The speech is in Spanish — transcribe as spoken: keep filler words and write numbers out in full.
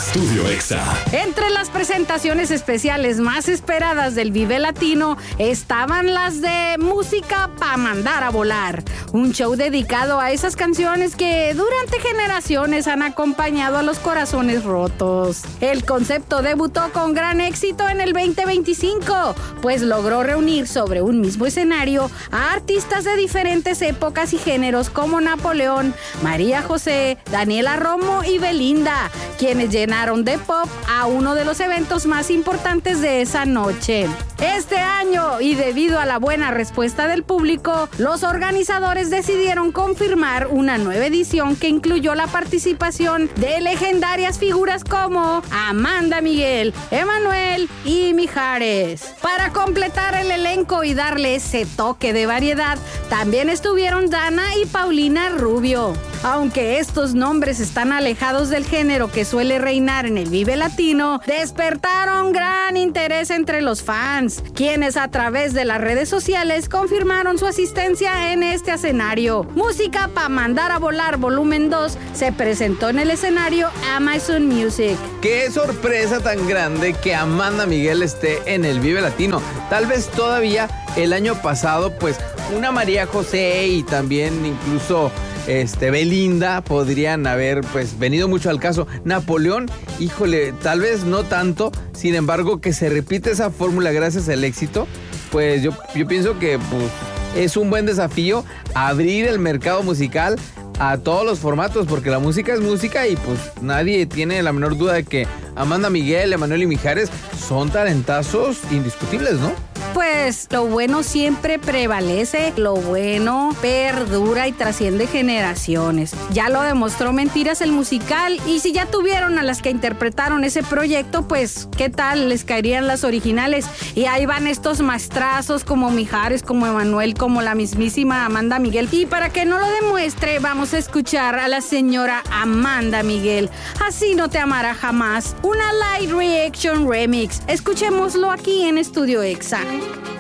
Estudio Exa. Entre las presentaciones especiales más esperadas del Vive Latino estaban las de Música pa' Mandar a Volar, un show dedicado a esas canciones que durante generaciones han acompañado a los corazones rotos. El concepto debutó con gran éxito en el veinte veinticinco, pues logró reunir sobre un mismo escenario a artistas de diferentes épocas y géneros como Napoleón, María José, Daniela Romo y Belinda, quienes llenaron de pop a uno de los eventos más importantes de esa noche. Este año, y debido a la buena respuesta del público, los organizadores decidieron confirmar una nueva edición que incluyó la participación de legendarias figuras como Amanda Miguel, Emanuel y Mijares. Para completar el elenco y darle ese toque de variedad, también estuvieron Dana y Paulina Rubio. Aunque estos nombres están alejados del género que suele reinar en el Vive Latino, despertaron gran interés entre los fans, quienes a través de las redes sociales confirmaron su asistencia en este escenario. Música pa' Mandar a Volar volumen dos se presentó en el escenario Amazon Music. Qué sorpresa tan grande que Amanda Miguel esté en el Vive Latino. Tal vez todavía el año pasado, pues, una María José y también incluso este, Belinda podrían haber pues venido mucho al caso. Napoleón, híjole, tal vez no tanto. Sin embargo, que se repite esa fórmula gracias al éxito, pues yo, yo pienso que pues, es un buen desafío abrir el mercado musical a todos los formatos, porque la música es música y pues nadie tiene la menor duda de que Amanda Miguel, Emanuel y Mijares son talentazos indiscutibles, ¿no? Pues lo bueno siempre prevalece, lo bueno perdura y trasciende generaciones. Ya lo demostró Mentiras el musical, y si ya tuvieron a las que interpretaron ese proyecto, pues ¿qué tal les caerían las originales? Y ahí van estos maestrazos como Mijares, como Emanuel, como la mismísima Amanda Miguel. Y para que no lo demuestre, vamos a escuchar a la señora Amanda Miguel, Así no te amará jamás, una light reaction remix. Escuchémoslo aquí en Estudio Exa.